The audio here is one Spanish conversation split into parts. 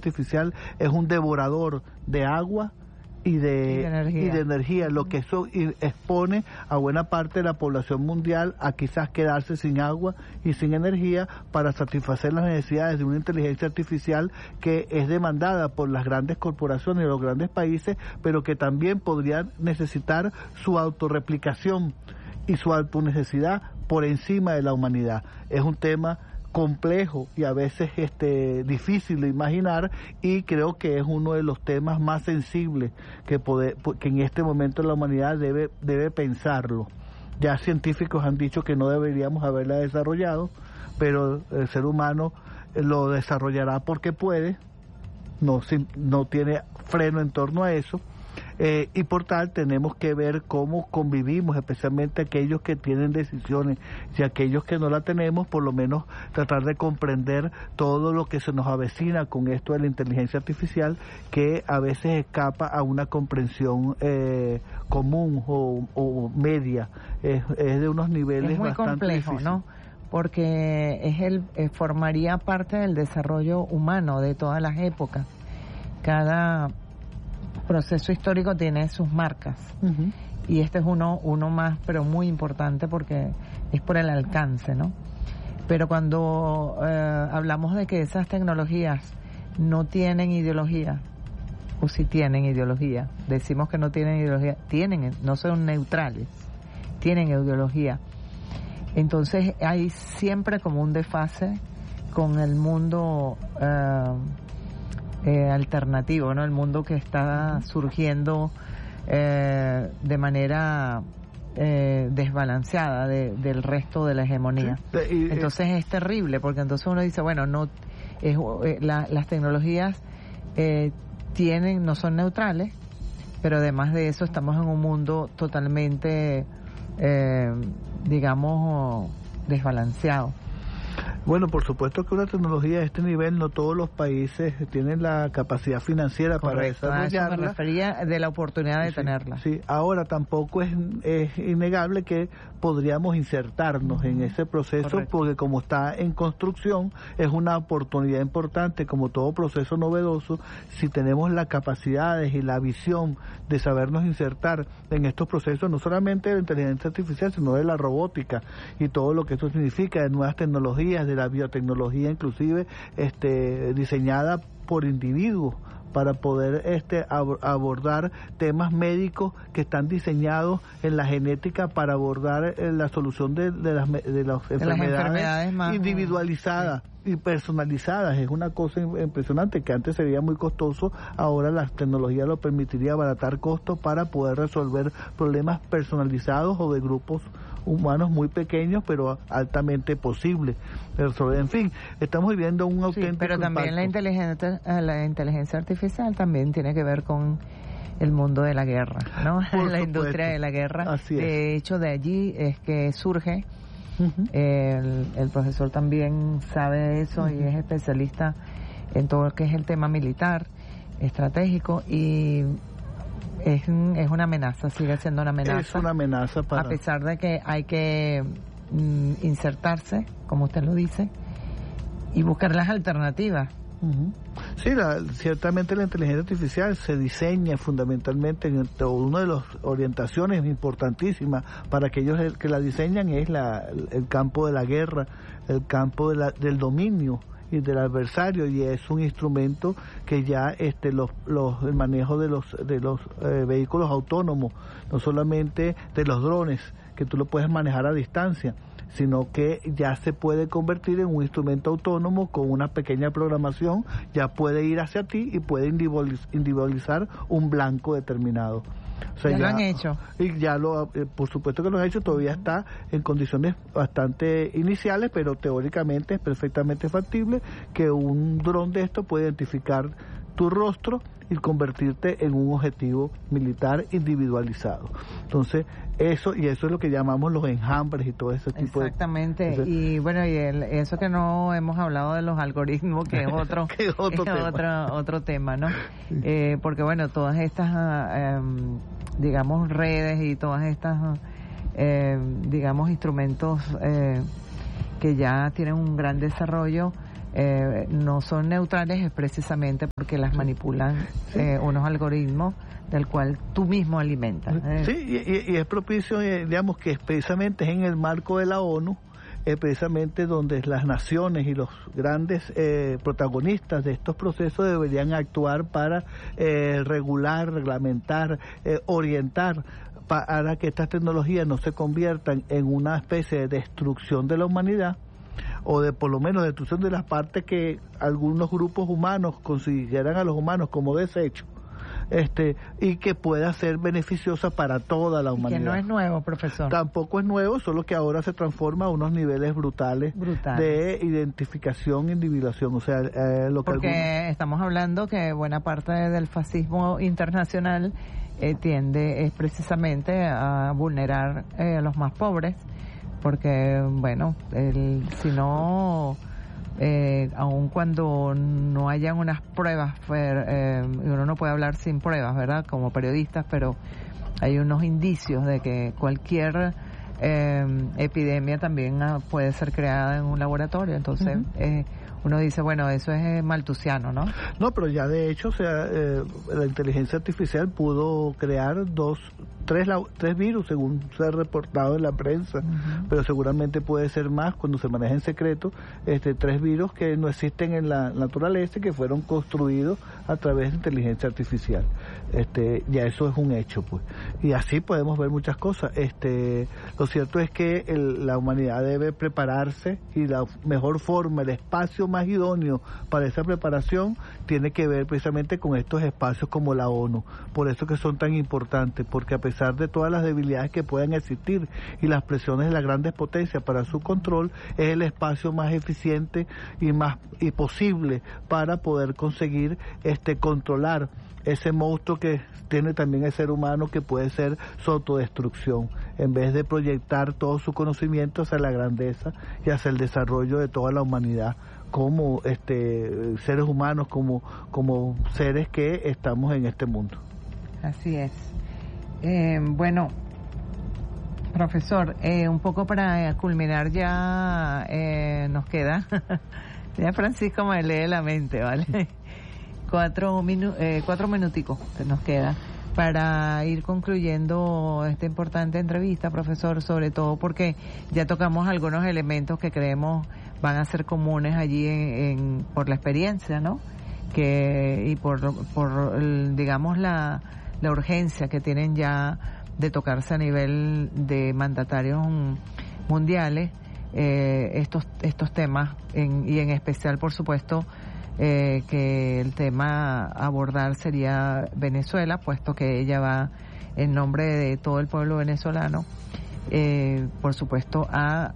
artificial es un devorador de agua y de energía, lo que eso expone a buena parte de la población mundial a quizás quedarse sin agua y sin energía para satisfacer las necesidades de una inteligencia artificial que es demandada por las grandes corporaciones y los grandes países, pero que también podría necesitar su autorreplicación y su autonecesidad por encima de la humanidad. Es un tema complejo y a veces difícil de imaginar, y creo que es uno de los temas más sensibles que en este momento la humanidad debe pensarlo. Ya científicos han dicho que no deberíamos haberla desarrollado, pero el ser humano lo desarrollará porque puede, no tiene freno en torno a eso. Y por tal tenemos que ver cómo convivimos, especialmente aquellos que tienen decisiones y aquellos que no la tenemos, por lo menos tratar de comprender todo lo que se nos avecina con esto de la inteligencia artificial, que a veces escapa a una comprensión común o media, es de unos niveles muy bastante complejo, difíciles, ¿no? Porque formaría parte del desarrollo humano de todas las épocas. Cada proceso histórico tiene sus marcas, y este es uno más, pero muy importante porque es por el alcance, ¿no? Pero cuando hablamos de que esas tecnologías no tienen ideología, o si tienen ideología, decimos que no tienen ideología, no son neutrales, tienen ideología. Entonces hay siempre como un desfase con el mundo alternativo, ¿no? El mundo que está surgiendo de manera desbalanceada del resto de la hegemonía. Sí, entonces es terrible, porque entonces uno dice, bueno, no las tecnologías no son neutrales, pero además de eso estamos en un mundo totalmente digamos desbalanceado. Bueno, por supuesto que una tecnología de este nivel no todos los países tienen la capacidad financiera. Correcto, para desarrollarla. A eso me refería, de la oportunidad de tenerla. Sí, ahora tampoco es innegable que podríamos insertarnos en ese proceso. Correcto. Porque como está en construcción es una oportunidad importante, como todo proceso novedoso. Si tenemos las capacidades y la visión de sabernos insertar en estos procesos, no solamente de la inteligencia artificial, sino de la robótica y todo lo que esto significa, de nuevas tecnologías, de la biotecnología inclusive diseñada por individuos para poder abordar temas médicos que están diseñados en la genética para abordar la solución de las enfermedades más individualizadas y personalizadas. Es una cosa impresionante que antes sería muy costoso, ahora la tecnología lo permitiría abaratar costos para poder resolver problemas personalizados o de grupos humanos muy pequeños, pero altamente posibles. En fin, estamos viviendo un auténtico pero también la inteligencia artificial también tiene que ver con el mundo de la guerra, ¿no? La industria de la guerra. Así es. De hecho, de allí es que surge. El profesor también sabe de eso y es especialista en todo lo que es el tema militar, estratégico, y es una amenaza, sigue siendo una amenaza. Es una amenaza a pesar de que hay que insertarse, como usted lo dice, y buscar las alternativas. Sí, ciertamente la inteligencia artificial se diseña fundamentalmente en una de las orientaciones importantísimas para aquellos que la diseñan es el campo de la guerra, el campo del dominio y del adversario, y es un instrumento que ya el manejo de los vehículos autónomos, no solamente de los drones, que tú lo puedes manejar a distancia, sino que ya se puede convertir en un instrumento autónomo con una pequeña programación, ya puede ir hacia ti y puede individualizar un blanco determinado. O sea, ya lo han hecho. Y por supuesto que lo han hecho, todavía está en condiciones bastante iniciales, pero teóricamente es perfectamente factible que un dron de esto pueda identificar tu rostro y convertirte en un objetivo militar individualizado. Entonces, eso es lo que llamamos los enjambres y todo ese tipo de... Exactamente, y bueno, y eso que no hemos hablado de los algoritmos, que es otro tema, ¿no? Sí. Porque bueno, todas estas, digamos, redes y todas estas, digamos, instrumentos que ya tienen un gran desarrollo, no son neutrales es precisamente porque las manipulan unos algoritmos del cual tú mismo alimentas. Sí, y es propicio, digamos, que precisamente es en el marco de la ONU, precisamente donde las naciones y los grandes protagonistas de estos procesos deberían actuar para regular, reglamentar, orientar, para que estas tecnologías no se conviertan en una especie de destrucción de la humanidad, o de por lo menos destrucción de las partes que algunos grupos humanos consideran a los humanos como desechos, y que pueda ser beneficiosa para toda la humanidad. Que no es nuevo, profesor. Tampoco es nuevo, solo que ahora se transforma a unos niveles brutales. De identificación, individuación. O sea, porque estamos hablando que buena parte del fascismo internacional tiende precisamente a vulnerar a los más pobres, porque, bueno, si no... aun cuando no hayan unas pruebas, uno no puede hablar sin pruebas, ¿verdad? Como periodistas, pero hay unos indicios de que cualquier epidemia también puede ser creada en un laboratorio. Entonces, uno dice, bueno, eso es maltusiano, ¿no? No, pero ya de hecho, la inteligencia artificial pudo crear tres virus, según se ha reportado en la prensa, pero seguramente puede ser más cuando se maneja en secreto, 3 virus que no existen en la naturaleza y que fueron construidos a través de inteligencia artificial. Ya eso es un hecho, pues. Y así podemos ver muchas cosas. Lo cierto es que la humanidad debe prepararse, y la mejor forma, el espacio más idóneo para esa preparación tiene que ver precisamente con estos espacios como la ONU. Por eso que son tan importantes, porque a pesar de todas las debilidades que puedan existir y las presiones de las grandes potencias para su control, es el espacio más eficiente y posible para poder conseguir controlar ese monstruo que tiene también el ser humano, que puede ser su autodestrucción, en vez de proyectar todo su conocimiento hacia la grandeza y hacia el desarrollo de toda la humanidad como seres humanos, como seres que estamos en este mundo. Así es. Bueno, profesor, un poco para culminar ya nos queda, ya Francisco me lee la mente, ¿vale? 4 minuticos que nos queda para ir concluyendo esta importante entrevista, profesor, sobre todo porque ya tocamos algunos elementos que creemos van a ser comunes allí por la experiencia, ¿no? Y por digamos la urgencia que tienen ya de tocarse a nivel de mandatarios mundiales estos temas, y en especial, por supuesto, que el tema a abordar sería Venezuela, puesto que ella va en nombre de todo el pueblo venezolano, por supuesto, a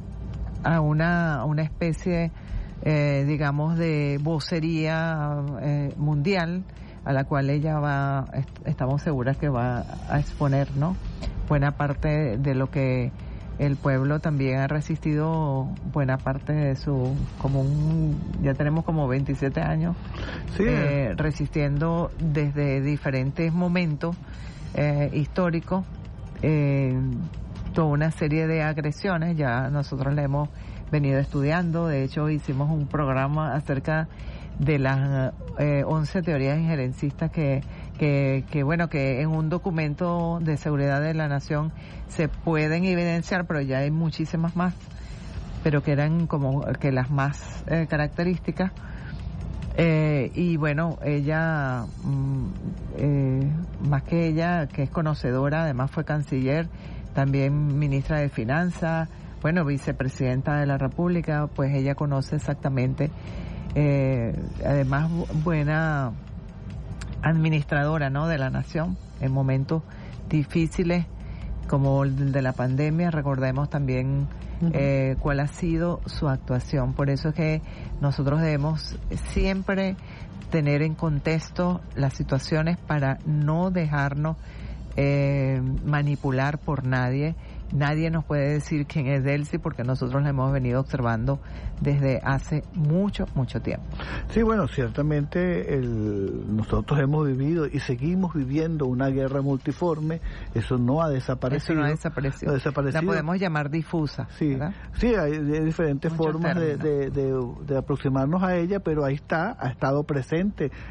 una especie, digamos, de vocería mundial, a la cual ella estamos seguras que va a exponer, ¿no? Buena parte de lo que el pueblo también ha resistido, buena parte de ya tenemos como 27 años, sí, resistiendo desde diferentes momentos históricos, toda una serie de agresiones. Ya nosotros le hemos venido estudiando. De hecho, hicimos un programa acerca de las 11 teorías injerencistas que en un documento de seguridad de la nación se pueden evidenciar, pero ya hay muchísimas más, pero que eran como que las más características. Y bueno, ella, más que ella, que es conocedora, además fue canciller, también ministra de Finanzas, vicepresidenta de la República, pues ella conoce exactamente, además buena administradora, ¿no?, de la nación en momentos difíciles como el de la pandemia. Recordemos también cuál ha sido su actuación. Por eso es que nosotros debemos siempre tener en contexto las situaciones para no dejarnos manipular por nadie nadie nos puede decir quién es Delcy porque nosotros la hemos venido observando desde hace mucho tiempo. Sí, bueno, ciertamente nosotros hemos vivido y seguimos viviendo una guerra multiforme. Eso no ha desaparecido. Eso no ha desaparecido. La podemos llamar difusa. Sí, ¿verdad? Sí, hay diferentes formas de aproximarnos a ella, pero ahí está, ha estado presente